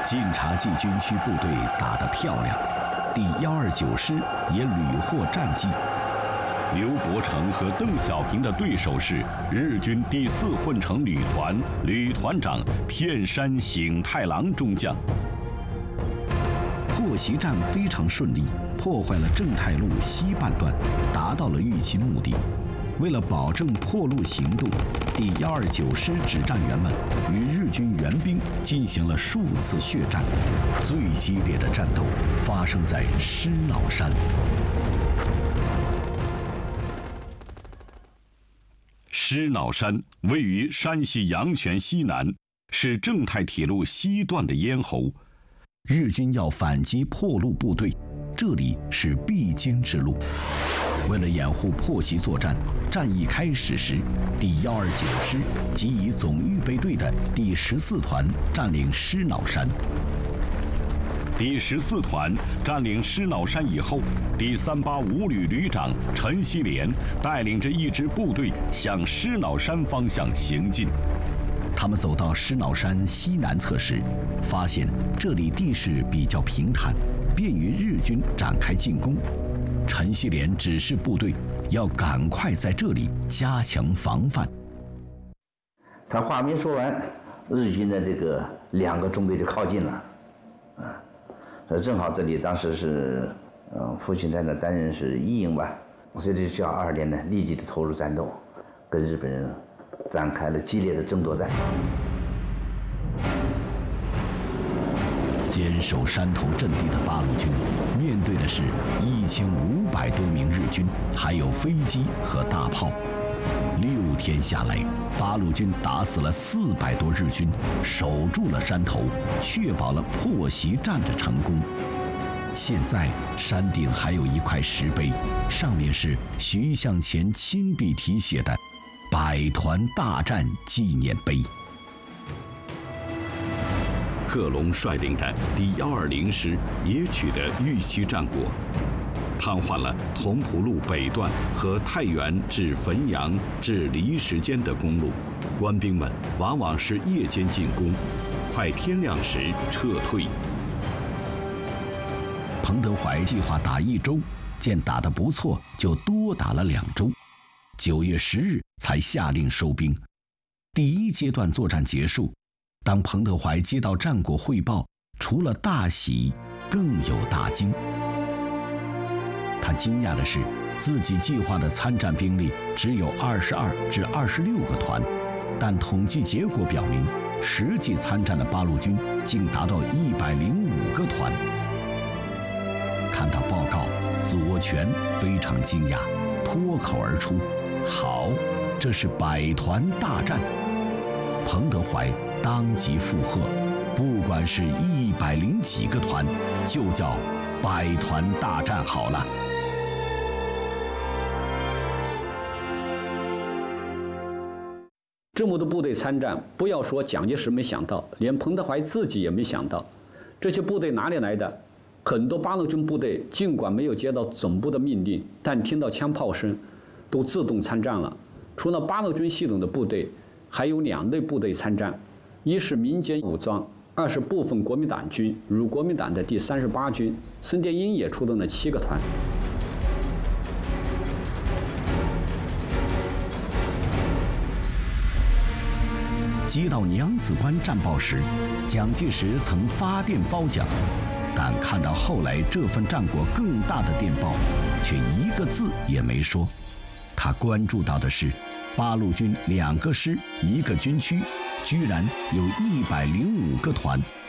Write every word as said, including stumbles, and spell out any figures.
晋察冀军区部队打得漂亮，第一二九师也屡获战绩。 刘伯承和邓小平的对手是日军第四混成旅团旅团长片山醒太郎中将。 破袭战非常顺利，破坏了正太路西半段，达到了预期目的。为了保证破路行动，第一二九师指战员们与日军援兵进行了数次血战，最激烈的战斗发生在师脑山。 师脑山位于山西阳泉西南，是正太铁路西段的咽喉。 日军要反击破路部队，这里是必经之路。为了掩护破袭作战，战役开始时，第一二九师即以总预备队的第十四团占领师脑山。 第十四团占领师脑山以后，第三八五旅旅长陈锡联带领着一支部队向师脑山方向行进。 他们走到师脑山西南侧时，发现这里地势比较平坦，便于日军展开进攻。陈锡联指示部队要赶快在这里加强防范。 他话没说完，日军的这个两个中队就靠近了，啊，呃，正好这里当时是，呃，父亲在那担任是一营吧，所以这叫二连呢立即的投入战斗，跟日本人展开了激烈的争夺战。 坚守山头阵地的八路军，面对的是一千五百多名日军，还有飞机和大炮。六天下来，八路军打死了四百多日军，守住了山头，确保了破袭战的成功。现在山顶还有一块石碑，上面是徐向前亲笔题写的“百团大战纪念碑”。 贺龙率领的第幺二零师也取得预期战果，瘫痪了同蒲路北段和太原至汾阳至离石间的公路。官兵们往往是夜间进攻，快天亮时撤退。 彭德怀计划打一周，见打得不错，就多打了两周。九月十日才下令收兵。第一阶段作战结束。当彭德怀接到战果汇报，除了大喜，更有大惊。他惊讶的是，自己计划的参战兵力只有二十二至二十六个团，但统计结果表明，实际参战的八路军竟达到一百零五个团。看到报告，左权非常惊讶，脱口而出：“好，这是百团大战。”彭德怀当即附和，不管是一百零几个团，就叫百团大战好了。 这么多部队参战，不要说蒋介石没想到，连彭德怀自己也没想到，这些部队哪里来的？很多八路军部队尽管没有接到总部的命令，但听到枪炮声，都自动参战了。除了八路军系统的部队，还有两类部队参战，一是民间武装，二是部分国民党军，如国民党的第三十八军，孙殿英也出动了七个团。 接到娘子关战报时，蒋介石曾发电褒奖，但看到后来这份战果更大的电报，却一个字也没说。他关注到的是，八路军两个师一个军区，居然有一百零五个团，